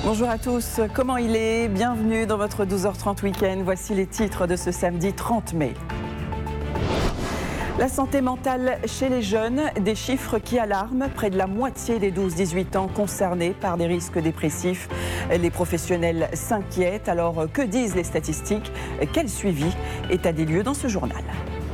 Bonjour à tous, comment il est? Bienvenue dans votre 12h30 week-end. Voici les titres de ce samedi 30 mai. La santé mentale chez les jeunes, des chiffres qui alarment. Près de la moitié des 12-18 ans concernés par des risques dépressifs. Les professionnels s'inquiètent. Alors que disent les statistiques? Quel suivi? État des lieux dans ce journal.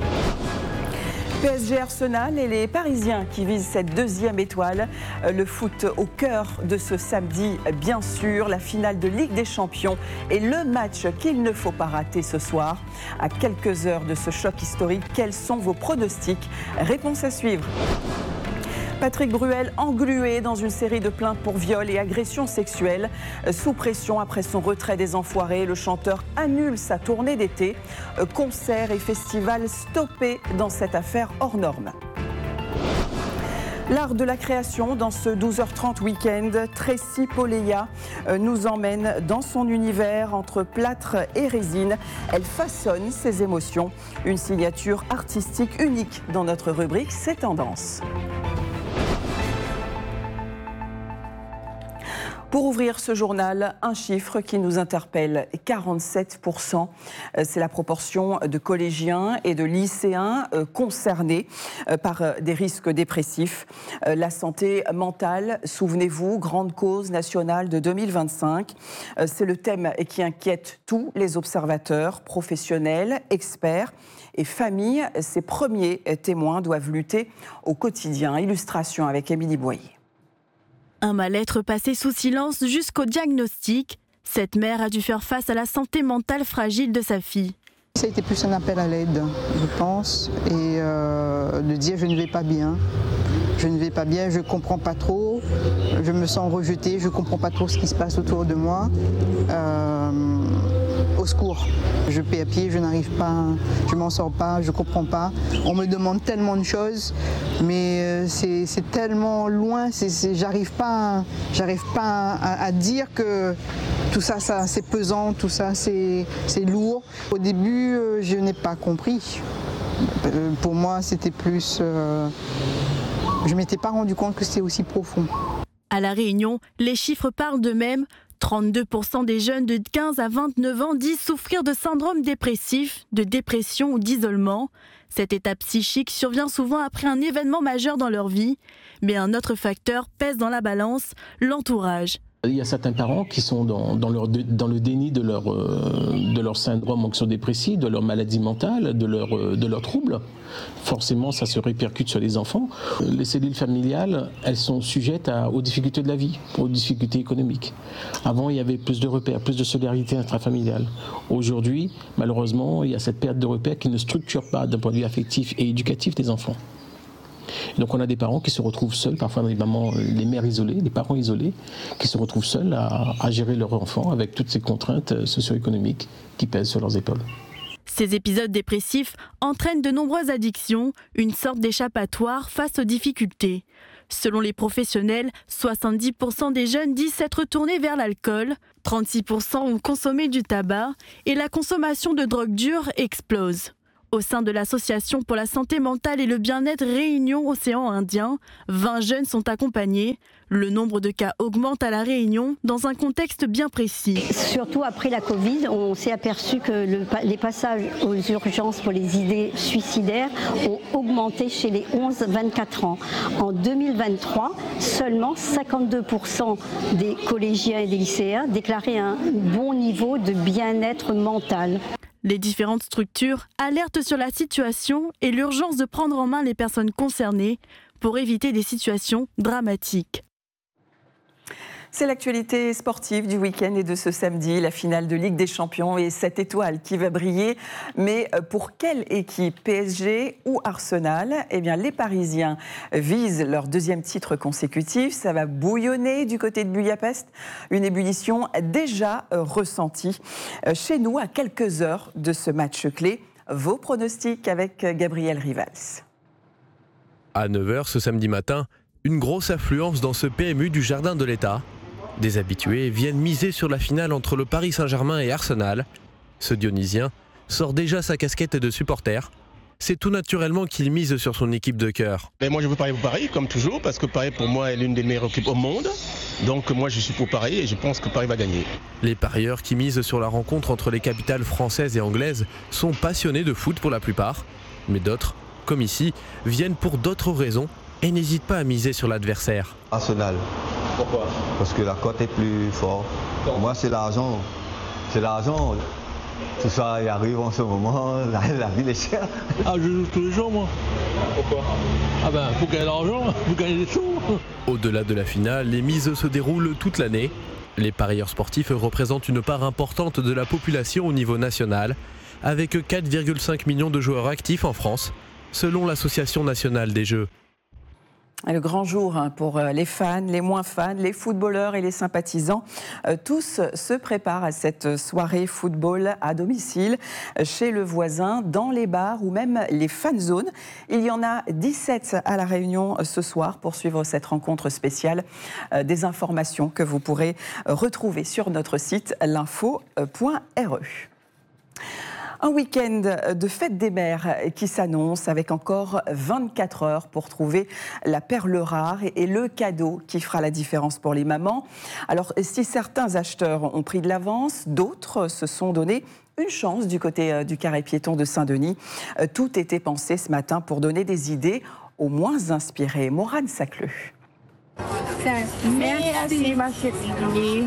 PSG Arsenal et les Parisiens qui visent cette deuxième étoile. Le foot au cœur de ce samedi, bien sûr. La finale de Ligue des Champions et le match qu'il ne faut pas rater ce soir. À quelques heures de ce choc historique, quels sont vos pronostics? Réponse à suivre. Patrick Bruel englué dans une série de plaintes pour viol et agression sexuelle. Sous pression après son retrait des Enfoirés, le chanteur annule sa tournée d'été. Concerts et festivals stoppés dans cette affaire hors norme. L'art de la création dans ce 12h30 week-end. Tracy Poleya nous emmène dans son univers entre plâtre et résine. Elle façonne ses émotions. Une signature artistique unique dans notre rubrique C'est Tendance. Pour ouvrir ce journal, un chiffre qui nous interpelle, 47%. C'est la proportion de collégiens et de lycéens concernés par des risques dépressifs. La santé mentale, souvenez-vous, grande cause nationale de 2025. C'est le thème qui inquiète tous les observateurs, professionnels, experts et familles. Ces premiers témoins doivent lutter au quotidien. Illustration avec Émilie Boyer. Un mal-être passé sous silence jusqu'au diagnostic. Cette mère a dû faire face à la santé mentale fragile de sa fille. Ça a été plus un appel à l'aide, je pense, et de dire je ne vais pas bien. Je ne vais pas bien, je ne comprends pas trop, je me sens rejetée, je ne comprends pas trop ce qui se passe autour de moi. Au secours. Je paie à pied, je n'arrive pas, je m'en sors pas, je comprends pas. On me demande tellement de choses, mais c'est tellement loin, j'arrive pas à dire que tout ça, c'est pesant, tout ça c'est lourd. Au début, je n'ai pas compris. Pour moi, c'était plus... je ne m'étais pas rendu compte que c'était aussi profond. À La Réunion, les chiffres parlent d'eux-mêmes. 32% des jeunes de 15 à 29 ans disent souffrir de syndrome dépressif, de dépression ou d'isolement. Cet état psychique survient souvent après un événement majeur dans leur vie. Mais un autre facteur pèse dans la balance, l'entourage. Il y a certains parents qui sont dans le déni de leur syndrome anxio-dépressif, de leur maladie mentale, de leurs troubles. Forcément, ça se répercute sur les enfants. Les cellules familiales, elles sont sujettes aux difficultés de la vie, aux difficultés économiques. Avant, il y avait plus de repères, plus de solidarité intrafamiliale. Aujourd'hui, malheureusement, il y a cette perte de repères qui ne structure pas d'un point de vue affectif et éducatif des enfants. Donc on a des parents qui se retrouvent seuls, parfois les mères isolées, les parents isolés, qui se retrouvent seuls à gérer leur enfant avec toutes ces contraintes socio-économiques qui pèsent sur leurs épaules. Ces épisodes dépressifs entraînent de nombreuses addictions, une sorte d'échappatoire face aux difficultés. Selon les professionnels, 70% des jeunes disent s'être tournés vers l'alcool, 36% ont consommé du tabac et la consommation de drogue dure explose. Au sein de l'Association pour la santé mentale et le bien-être Réunion Océan Indien, 20 jeunes sont accompagnés. Le nombre de cas augmente à La Réunion dans un contexte bien précis. Surtout après la Covid, on s'est aperçu que les passages aux urgences pour les idées suicidaires ont augmenté chez les 11-24 ans. En 2023, seulement 52% des collégiens et des lycéens déclaraient un bon niveau de bien-être mental. Les différentes structures alertent sur la situation et l'urgence de prendre en main les personnes concernées pour éviter des situations dramatiques. C'est l'actualité sportive du week-end et de ce samedi, la finale de Ligue des Champions et cette étoile qui va briller. Mais pour quelle équipe, PSG ou Arsenal? Eh bien, les Parisiens visent leur deuxième titre consécutif. Ça va bouillonner du côté de Budapest. Une ébullition déjà ressentie chez nous à quelques heures de ce match clé. Vos pronostics avec Gabriel Rivals. À 9h ce samedi matin, une grosse affluence dans ce PMU du Jardin de l'État. Des habitués viennent miser sur la finale entre le Paris Saint-Germain et Arsenal. Ce Dionysien sort déjà sa casquette de supporter. c'est tout naturellement qu'il mise sur son équipe de cœur. Mais moi je veux parier pour Paris, comme toujours, parce que Paris pour moi est l'une des meilleures équipes au monde. Donc moi je suis pour Paris et je pense que Paris va gagner. Les parieurs qui misent sur la rencontre entre les capitales françaises et anglaises sont passionnés de foot pour la plupart. Mais d'autres, comme ici, viennent pour d'autres raisons et n'hésitent pas à miser sur l'adversaire. Arsenal. Pourquoi ? Parce que la cote est plus forte. Pour moi c'est l'argent. C'est l'argent. Tout ça y arrive en ce moment, la ville est chère. Ah, je joue tous les jours, moi. Pourquoi ? Ah ben, faut gagner de l'argent, faut gagner des sous. Au-delà de la finale, les mises se déroulent toute l'année. Les parieurs sportifs représentent une part importante de la population au niveau national, avec 4,5 millions de joueurs actifs en France, selon l'Association nationale des jeux. Le grand jour pour les fans, les moins fans, les footballeurs et les sympathisants. Tous se préparent à cette soirée football à domicile, chez le voisin, dans les bars ou même les fan zones. Il y en a 17 à La Réunion ce soir pour suivre cette rencontre spéciale. Des informations que vous pourrez retrouver sur notre site l'info.re. Un week-end de fête des mères qui s'annonce avec encore 24 heures pour trouver la perle rare et le cadeau qui fera la différence pour les mamans. Alors, si certains acheteurs ont pris de l'avance, d'autres se sont donné une chance du côté du carré piéton de Saint-Denis. Tout était pensé ce matin pour donner des idées aux moins inspirés. Morane Sacleux. Merci, ma chérie.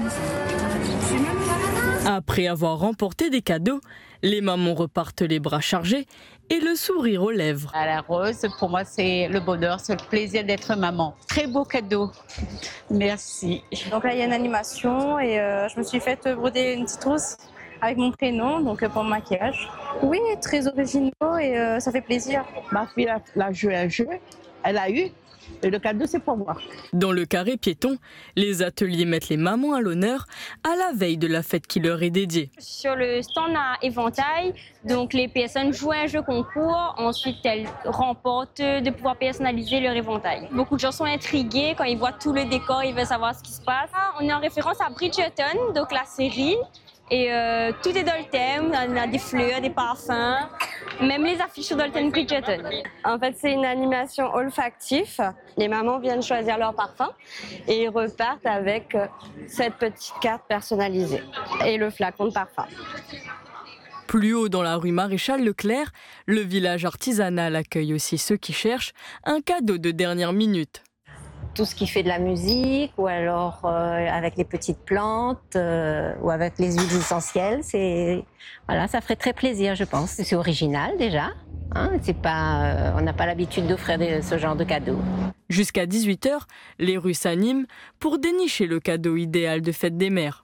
Après avoir remporté des cadeaux, les mamans repartent les bras chargés et le sourire aux lèvres. À la rose, pour moi, c'est le bonheur, c'est le plaisir d'être maman. Très beau cadeau. Merci. Donc là, il y a une animation et je me suis faite broder une petite trousse avec mon prénom, donc pour le maquillage. Oui, très originaux et ça fait plaisir. Ma fille a joué un jeu, elle a eu. Et le cadeau, c'est pour moi. Dans le carré piéton, les ateliers mettent les mamans à l'honneur à la veille de la fête qui leur est dédiée. Sur le stand à éventail, donc les personnes jouent un jeu concours, ensuite elles remportent de pouvoir personnaliser leur éventail. Beaucoup de gens sont intrigués quand ils voient tout le décor, ils veulent savoir ce qui se passe. On est en référence à Bridgerton, donc la série. Et tout est dans le thème, on a des fleurs, des parfums, même les affiches sont dans le thème Bridgerton. En fait, c'est une animation olfactive. Les mamans viennent choisir leur parfum et ils repartent avec cette petite carte personnalisée et le flacon de parfum. Plus haut dans la rue Maréchal Leclerc, le village artisanal accueille aussi ceux qui cherchent un cadeau de dernière minute. Tout ce qui fait de la musique ou alors avec les petites plantes ou avec les huiles essentielles, voilà, ça ferait très plaisir, je pense. C'est original déjà, hein, on n'a pas l'habitude d'offrir ce genre de cadeaux. Jusqu'à 18h, les rues s'animent pour dénicher le cadeau idéal de fête des mères.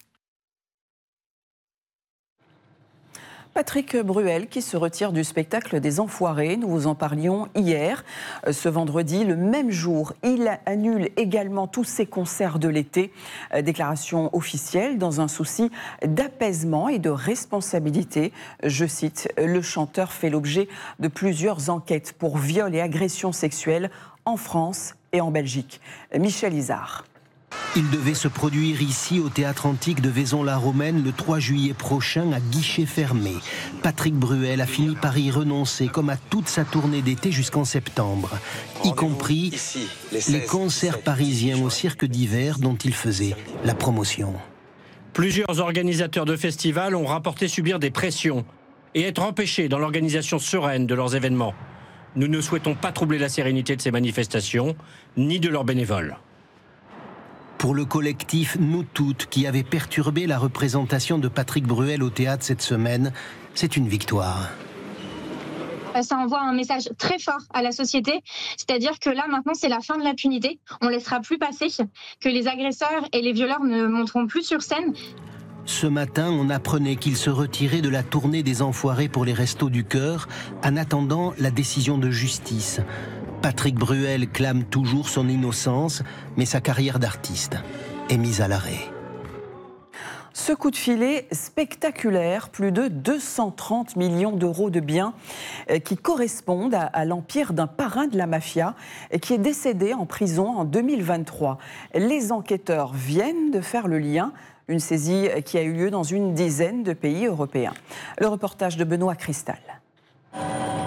Patrick Bruel qui se retire du spectacle des Enfoirés. Nous vous en parlions hier. Ce vendredi, le même jour, il annule également tous ses concerts de l'été. Déclaration officielle dans un souci d'apaisement et de responsabilité. Je cite, le chanteur fait l'objet de plusieurs enquêtes pour viol et agression sexuelle en France et en Belgique. Michel Izard. Il devait se produire ici au Théâtre Antique de Vaison-la-Romaine le 3 juillet prochain à guichet fermé. Patrick Bruel a fini par y renoncer comme à toute sa tournée d'été jusqu'en septembre, y compris ici, les concerts parisiens au Cirque d'hiver dont il faisait la promotion. Plusieurs organisateurs de festivals ont rapporté subir des pressions et être empêchés dans l'organisation sereine de leurs événements. Nous ne souhaitons pas troubler la sérénité de ces manifestations, ni de leurs bénévoles. Pour le collectif Nous Toutes, qui avait perturbé la représentation de Patrick Bruel au théâtre cette semaine, c'est une victoire. Ça envoie un message très fort à la société, c'est-à-dire que là maintenant c'est la fin de l'impunité, on ne laissera plus passer, que les agresseurs et les violeurs ne monteront plus sur scène. Ce matin, on apprenait qu'il se retirait de la tournée des Enfoirés pour les Restos du Cœur, en attendant la décision de justice. Patrick Bruel clame toujours son innocence, mais sa carrière d'artiste est mise à l'arrêt. Ce coup de filet spectaculaire, plus de 230 millions d'euros de biens qui correspondent à l'empire d'un parrain de la mafia qui est décédé en prison en 2023. Les enquêteurs viennent de faire le lien, une saisie qui a eu lieu dans une dizaine de pays européens. Le reportage de Benoît Cristal.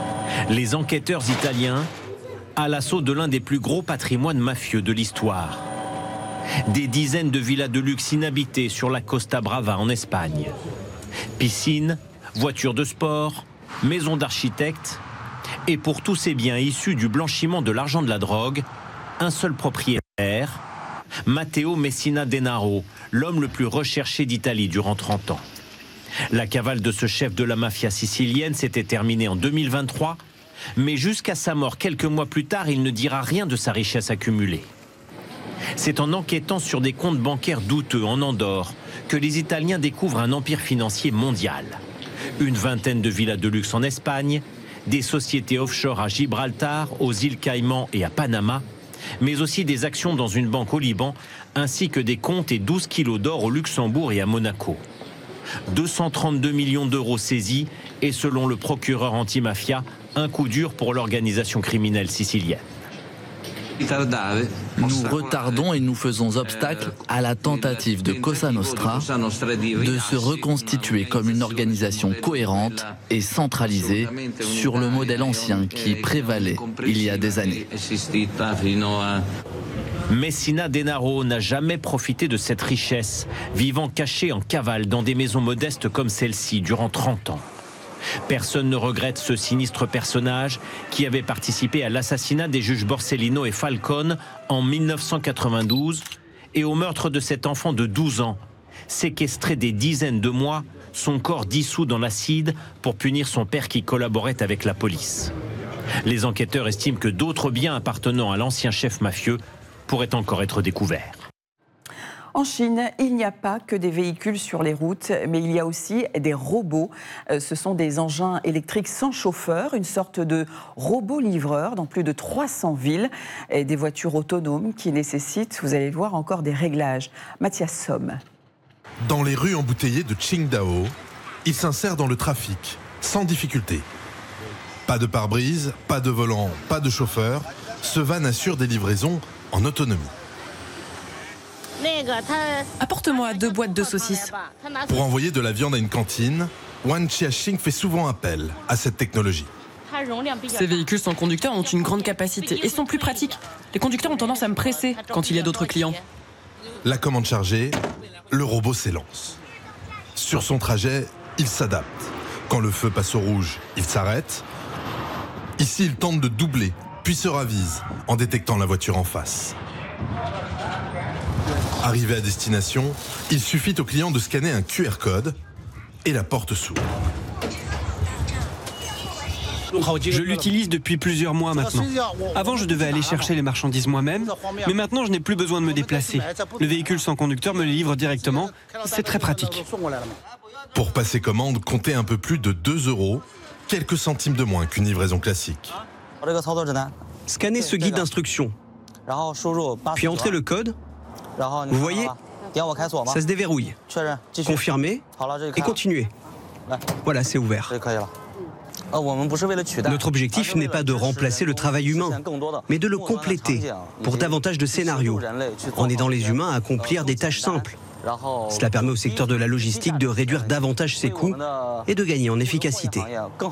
Les enquêteurs italiens à l'assaut de l'un des plus gros patrimoines mafieux de l'histoire. Des dizaines de villas de luxe inhabitées sur la Costa Brava en Espagne. Piscines, voitures de sport, maisons d'architectes. Et pour tous ces biens issus du blanchiment de l'argent de la drogue, un seul propriétaire, Matteo Messina Denaro, l'homme le plus recherché d'Italie durant 30 ans. La cavale de ce chef de la mafia sicilienne s'était terminée en 2023, mais jusqu'à sa mort quelques mois plus tard, il ne dira rien de sa richesse accumulée. C'est en enquêtant sur des comptes bancaires douteux en Andorre que les Italiens découvrent un empire financier mondial. Une vingtaine de villas de luxe en Espagne, des sociétés offshore à Gibraltar, aux îles Caïmans et à Panama, mais aussi des actions dans une banque au Liban, ainsi que des comptes et 12 kilos d'or au Luxembourg et à Monaco. 232 millions d'euros saisis et selon le procureur anti-mafia, un coup dur pour l'organisation criminelle sicilienne. Nous retardons et nous faisons obstacle à la tentative de Cosa Nostra de se reconstituer comme une organisation cohérente et centralisée sur le modèle ancien qui prévalait il y a des années. Messina Denaro n'a jamais profité de cette richesse, vivant caché en cavale dans des maisons modestes comme celle-ci durant 30 ans. Personne ne regrette ce sinistre personnage qui avait participé à l'assassinat des juges Borsellino et Falcone en 1992 et au meurtre de cet enfant de 12 ans, séquestré des dizaines de mois, son corps dissous dans l'acide pour punir son père qui collaborait avec la police. Les enquêteurs estiment que d'autres biens appartenant à l'ancien chef mafieux pourraient encore être découverts. En Chine, il n'y a pas que des véhicules sur les routes, mais il y a aussi des robots. Ce sont des engins électriques sans chauffeur, une sorte de robot livreur dans plus de 300 villes. Et des voitures autonomes qui nécessitent, vous allez le voir, encore des réglages. Mathias Somme. Dans les rues embouteillées de Qingdao, il s'insère dans le trafic, sans difficulté. Pas de pare-brise, pas de volant, pas de chauffeur. Ce van assure des livraisons en autonomie. Apporte-moi 2 boîtes de saucisses. Pour envoyer de la viande à une cantine, Wang Qiaxing fait souvent appel à cette technologie. Ces véhicules sans conducteur ont une grande capacité et sont plus pratiques. Les conducteurs ont tendance à me presser quand il y a d'autres clients. La commande chargée, le robot s'élance. Sur son trajet, il s'adapte. Quand le feu passe au rouge, il s'arrête. Ici, il tente de doubler, puis se ravise en détectant la voiture en face. Arrivé à destination, il suffit au client de scanner un QR code et la porte s'ouvre. Je l'utilise depuis plusieurs mois maintenant. Avant, je devais aller chercher les marchandises moi-même, mais maintenant, je n'ai plus besoin de me déplacer. Le véhicule sans conducteur me les livre directement. C'est très pratique. Pour passer commande, comptez un peu plus de 2 €, quelques centimes de moins qu'une livraison classique. Scannez ce guide d'instruction, puis entrez le code. Vous voyez, ça se déverrouille. Confirmez et continuez. Voilà, c'est ouvert. Notre objectif n'est pas de remplacer le travail humain, mais de le compléter pour davantage de scénarios, en aidant les humains à accomplir des tâches simples. Cela permet au secteur de la logistique de réduire davantage ses coûts et de gagner en efficacité.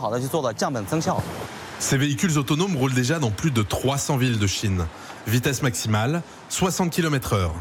Ces véhicules autonomes roulent déjà dans plus de 300 villes de Chine. Vitesse maximale, 60 km/h.